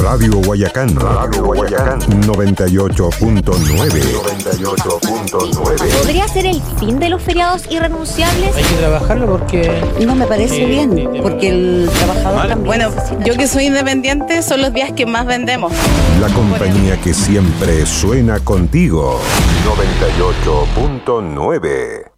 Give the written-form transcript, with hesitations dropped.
Radio Guayacán. Radio Guayacán. 98.9. ¿Podría ser el fin de los feriados irrenunciables? Hay que trabajarlo porque... No me parece bien, porque el trabajador también... Bueno, yo que soy independiente, son los días que más vendemos. La compañía que siempre suena contigo. 98.9.